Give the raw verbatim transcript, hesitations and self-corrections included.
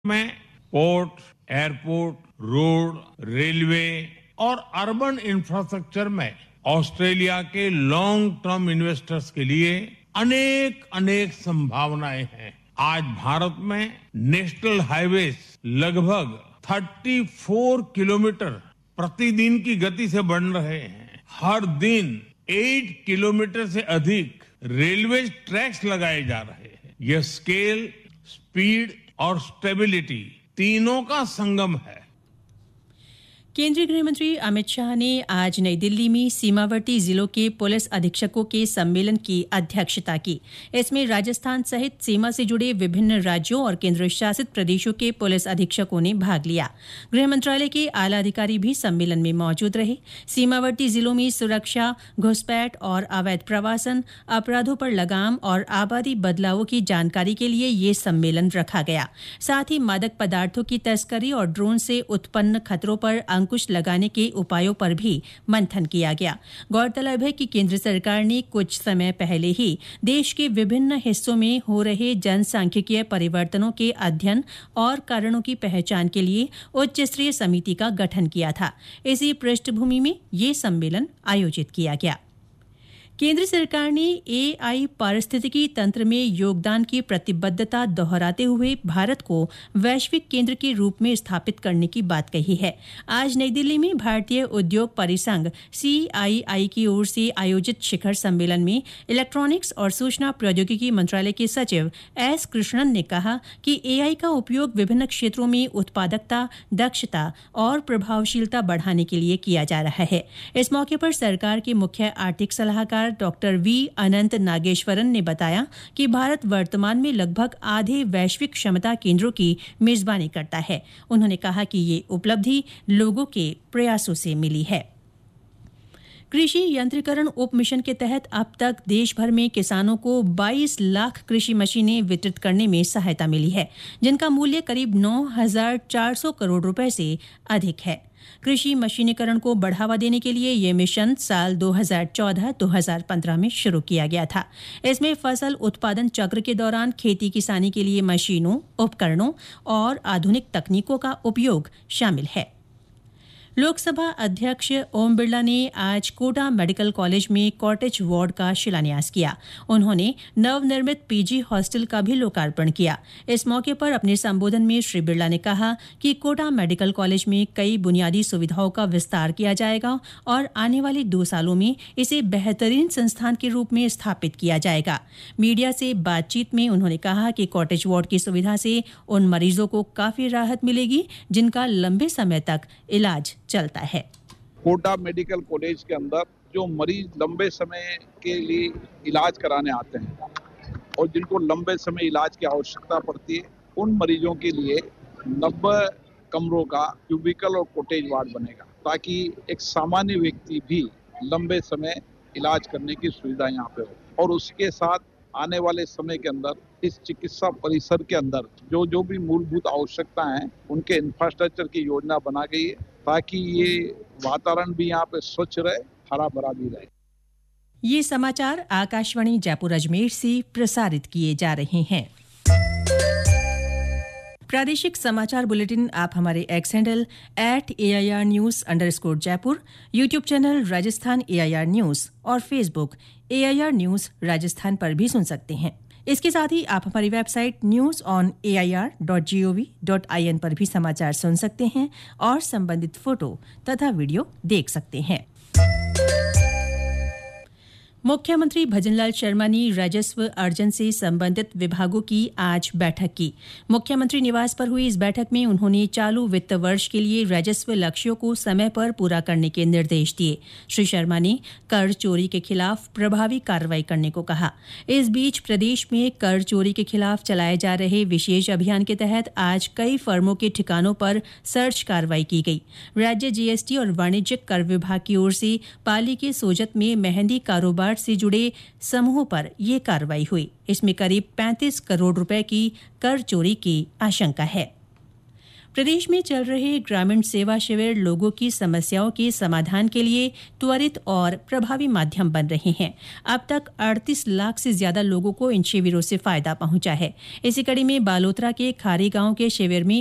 में port, airport, road, railway और urban infrastructure में ऑस्ट्रेलिया के लॉन्ग टर्म इन्वेस्टर्स के लिए अनेक अनेक संभावनाएं हैं। आज भारत में नेशनल हाईवेज लगभग चौंतीस किलोमीटर प्रतिदिन की गति से बन रहे हैं। हर दिन आठ किलोमीटर से अधिक रेलवे ट्रैक्स लगाए जा रहे हैं। यह स्केल, स्पीड और स्टेबिलिटी तीनों का संगम है। केंद्रीय गृह मंत्री अमित शाह ने आज नई दिल्ली में सीमावर्ती जिलों के पुलिस अधीक्षकों के सम्मेलन की अध्यक्षता की। इसमें राजस्थान सहित सीमा से जुड़े विभिन्न राज्यों और केंद्र शासित प्रदेशों के पुलिस अधीक्षकों ने भाग लिया। गृह मंत्रालय के आला अधिकारी भी सम्मेलन में मौजूद रहे। सीमावर्ती जिलों में सुरक्षा, घुसपैठ और अवैध प्रवासन, अपराधों पर लगाम और आबादी बदलावों की जानकारी के लिए ये सम्मेलन रखा गया। साथ ही मादक पदार्थों की तस्करी और ड्रोन से उत्पन्न खतरों पर अंकुश लगाने के उपायों पर भी मंथन किया गया। गौरतलब है कि केंद्र सरकार ने कुछ समय पहले ही देश के विभिन्न हिस्सों में हो रहे जनसांख्यिकीय परिवर्तनों के अध्ययन और कारणों की पहचान के लिए उच्च स्तरीय समिति का गठन किया था। इसी पृष्ठभूमि में ये सम्मेलन आयोजित किया गया। केंद्र सरकार ने एआई पारिस्थितिकी तंत्र में योगदान की प्रतिबद्धता दोहराते हुए भारत को वैश्विक केंद्र के रूप में स्थापित करने की बात कही है। आज नई दिल्ली में भारतीय उद्योग परिसंघ सीआईआई की ओर से आयोजित शिखर सम्मेलन में इलेक्ट्रॉनिक्स और सूचना प्रौद्योगिकी मंत्रालय के सचिव एस कृष्णन ने कहा कि एआई का उपयोग विभिन्न क्षेत्रों में उत्पादकता, दक्षता और प्रभावशीलता बढ़ाने के लिए किया जा रहा है। इस मौके पर सरकार के मुख्य आर्थिक सलाहकार डॉक्टर वी अनंत नागेश्वरन ने बताया कि भारत वर्तमान में लगभग आधे वैश्विक क्षमता केंद्रों की मेजबानी करता है। उन्होंने कहा कि ये उपलब्धि लोगों के प्रयासों से मिली है। कृषि यंत्रीकरण उप मिशन के तहत अब तक देश भर में किसानों को बाईस लाख कृषि मशीनें वितरित करने में सहायता मिली है, जिनका मूल्य करीब नौ हजार चार सौ करोड़ रुपए से अधिक है। कृषि मशीनीकरण को बढ़ावा देने के लिए यह मिशन साल दो हज़ार चौदह दो हज़ार पंद्रह में शुरू किया गया था। इसमें फसल उत्पादन चक्र के दौरान खेती किसानी के लिए मशीनों, उपकरणों और आधुनिक तकनीकों का उपयोग शामिल है। लोकसभा अध्यक्ष ओम बिरला ने आज कोटा मेडिकल कॉलेज में कॉटेज वार्ड का शिलान्यास किया। उन्होंने नवनिर्मित पीजी हॉस्टल का भी लोकार्पण किया। इस मौके पर अपने संबोधन में श्री बिरला ने कहा कि कोटा मेडिकल कॉलेज में कई बुनियादी सुविधाओं का विस्तार किया जाएगा और आने वाले दो सालों में इसे बेहतरीन संस्थान के रूप में स्थापित किया जाएगा। मीडिया से बातचीत में उन्होंने कहा कि कॉटेज वार्ड की सुविधा से उन मरीजों को काफी राहत मिलेगी जिनका लंबे समय तक इलाज चलता है। कोटा मेडिकल कॉलेज के अंदर जो मरीज लंबे समय के लिए इलाज कराने आते हैं और जिनको लंबे समय इलाज की आवश्यकता पड़ती है, उन मरीजों के लिए नब्बे कमरों का क्यूबिकल और कॉटेज वार्ड बनेगा, ताकि एक सामान्य व्यक्ति भी लंबे समय इलाज करने की सुविधा यहाँ पे हो। और उसके साथ आने वाले समय के अंदर इस चिकित्सा परिसर के अंदर जो जो भी मूलभूत आवश्यकता है, उनके इंफ्रास्ट्रक्चर की योजना बना गई है, ताकि ये वातावरण भी यहाँ पे स्वच्छ रहे, हरा भरा भी रहे। ये समाचार आकाशवाणी जयपुर अजमेर से प्रसारित किए जा रहे हैं। प्रादेशिक समाचार बुलेटिन आप हमारे x handle at A I R news under score Jaipur, YouTube channel Rajasthan A I R news और Facebook A I R news Rajasthan पर भी सुन सकते हैं। इसके साथ ही आप हमारी website news on A I R dot G O V dot I N पर भी समाचार सुन सकते हैं और संबंधित फोटो तथा वीडियो देख सकते हैं। मुख्यमंत्री भजनलाल शर्मा ने राजस्व अर्जन से संबंधित विभागों की आज बैठक की। मुख्यमंत्री निवास पर हुई इस बैठक में उन्होंने चालू वित्त वर्ष के लिए राजस्व लक्ष्यों को समय पर पूरा करने के निर्देश दिए। श्री शर्मा ने कर चोरी के खिलाफ प्रभावी कार्रवाई करने को कहा। इस बीच प्रदेश में कर चोरी के खिलाफ चलाए जा रहे विशेष अभियान के तहत आज कई फर्मों के ठिकानों पर सर्च कार्रवाई की गई। राज्य जीएसटी और वाणिज्यिक कर विभाग की ओर से पाली के सोजत में मेहंदी कारोबार से जुड़े समूहों पर यह कार्रवाई हुई। इसमें करीब पैंतीस करोड़ रुपए की कर चोरी की आशंका है। प्रदेश में चल रहे ग्रामीण सेवा शिविर लोगों की समस्याओं के समाधान के लिए त्वरित और प्रभावी माध्यम बन रहे हैं। अब तक अड़तीस लाख से ज्यादा लोगों को इन शिविरों से फायदा पहुंचा है। इसी कड़ी में बालोतरा के खारी गांव के शिविर में